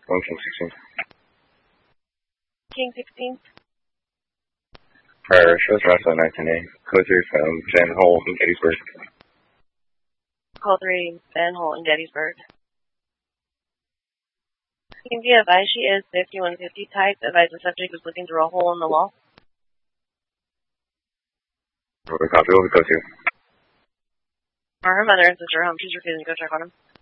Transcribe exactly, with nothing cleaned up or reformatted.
One King sixteen. King sixteen. Prior shows Russell nineteen A. Code three from Van Hole in Gettysburg. Call three, Van Hole in Gettysburg. Can be advised she is fifty-one fifty type. Advise the subject is looking through a hole in the wall. Over copy, over go to. Are her mother and sister home? She's refusing to go check on him.